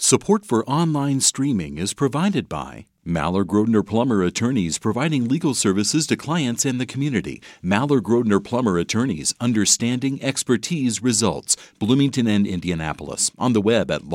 Support for online streaming is provided by Maller Grodner Plummer Attorneys, providing legal services to clients and the community. Maller Grodner Plummer Attorneys, understanding expertise results. Bloomington and Indianapolis. On the web at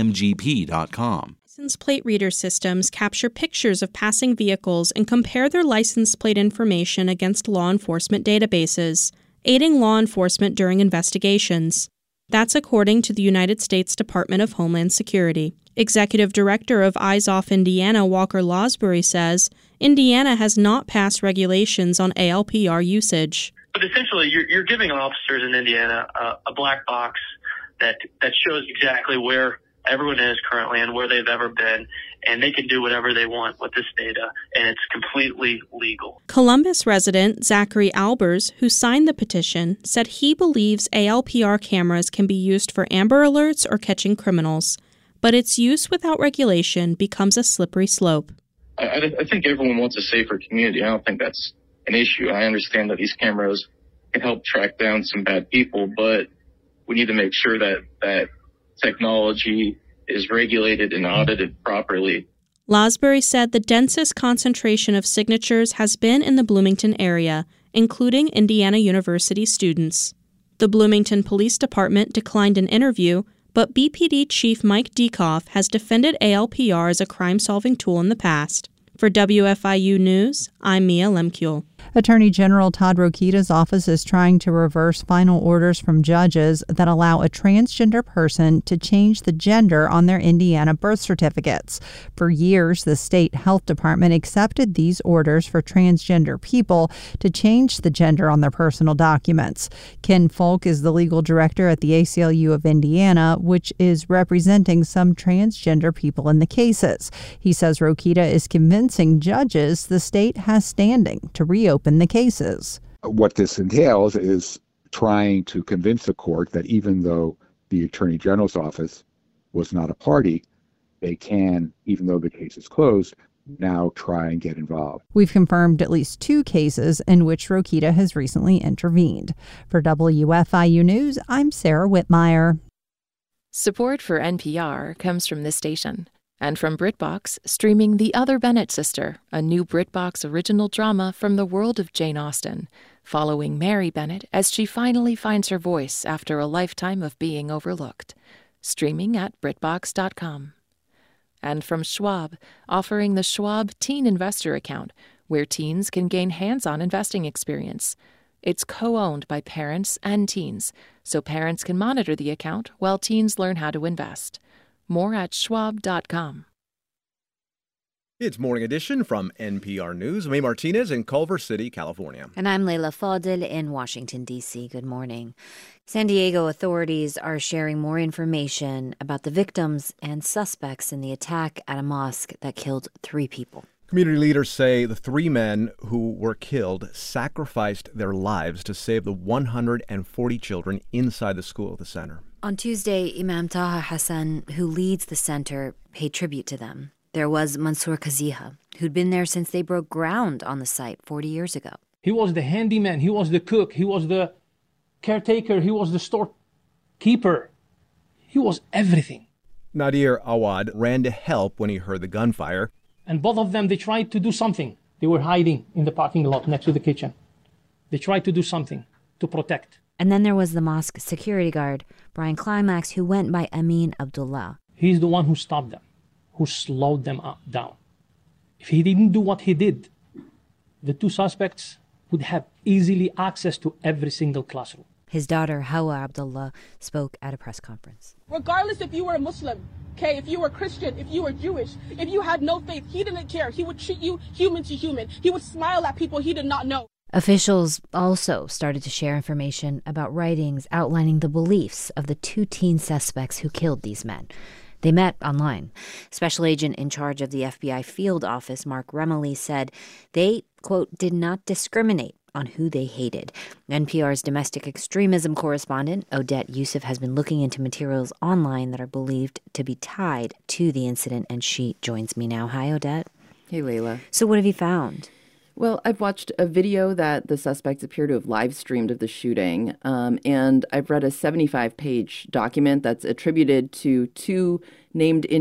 lawmgp.com. License plate reader systems capture pictures of passing vehicles and compare their license plate information against law enforcement databases, aiding law enforcement during investigations. That's according to the United States Department of Homeland Security. Executive Director of Eyes Off Indiana, Walker Losbury, says Indiana has not passed regulations on ALPR usage. But essentially, you're giving officers in Indiana a black box that shows exactly where everyone is currently and where they've ever been, and they can do whatever they want with this data, and it's completely legal. Columbus resident Zachary Albers, who signed the petition, said he believes ALPR cameras can be used for Amber Alerts or catching criminals, but its use without regulation becomes a slippery slope. I think everyone wants a safer community. I don't think that's an issue. I understand that these cameras can help track down some bad people, but we need to make sure that technology is regulated and audited properly. Losbury said the densest concentration of signatures has been in the Bloomington area, including Indiana University students. The Bloomington Police Department declined an interview, but BPD Chief Mike Dekoff has defended ALPR as a crime-solving tool in the past. For WFIU News, I'm Mia Lemkuhl. Attorney General Todd Rokita's office is trying to reverse final orders from judges that allow a transgender person to change the gender on their Indiana birth certificates. For years, the state health department accepted these orders for transgender people to change the gender on their personal documents. Ken Folk is the legal director at the ACLU of Indiana, which is representing some transgender people in the cases. He says Rokita is convincing judges the state has standing to reopen the cases. What this entails is trying to convince the court that even though the Attorney General's office was not a party, they can, even though the case is closed, now try and get involved. We've confirmed at least 2 cases in which Rokita has recently intervened. For WFIU News, I'm Sarah Whitmire. Support for NPR comes from this station. And from BritBox, streaming The Other Bennett Sister, a new BritBox original drama from the world of Jane Austen, following Mary Bennett as she finally finds her voice after a lifetime of being overlooked. Streaming at BritBox.com. And from Schwab, offering the Schwab Teen Investor Account, where teens can gain hands-on investing experience. It's co-owned by parents and teens, so parents can monitor the account while teens learn how to invest. More at schwab.com. It's Morning Edition from NPR News. I'm A. Martinez in Culver City, California. And I'm Leila Fadel in Washington, D.C. Good morning. San Diego authorities are sharing more information about the victims and suspects in the attack at a mosque that killed 3 people. Community leaders say the 3 men who were killed sacrificed their lives to save the 140 children inside the school at the center. On Tuesday, Imam Taha Hassan, who leads the center, paid tribute to them. There was Mansour Kaziha, who'd been there since they broke ground on the site 40 years ago. He was the handyman, he was the cook, he was the caretaker, he was the storekeeper. He was everything. Nadir Awad ran to help when he heard the gunfire. And both of them, they tried to do something. They were hiding in the parking lot next to the kitchen. They tried to do something to protect. And then there was the mosque security guard, Brian Climax, who went by Amin Abdullah. He's the one who stopped them, who slowed them down. If he didn't do what he did, the 2 suspects would have easily access to every single classroom. His daughter, Hawa Abdullah, spoke at a press conference. Regardless if you were a Muslim, okay, if you were Christian, if you were Jewish, if you had no faith, he didn't care. He would treat you human to human. He would smile at people he did not know. Officials also started to share information about writings outlining the beliefs of the 2 teen suspects who killed these men. They met online. Special agent in charge of the FBI field office, Mark Remley, said they, quote, did not discriminate on who they hated. NPR's domestic extremism correspondent, Odette Yusuf, has been looking into materials online that are believed to be tied to the incident, and she joins me now. Hi, Odette. Hey, Layla. So what have you found? Well, I've watched a video that the suspects appear to have live streamed of the shooting, and I've read a 75-page document that's attributed to 2 named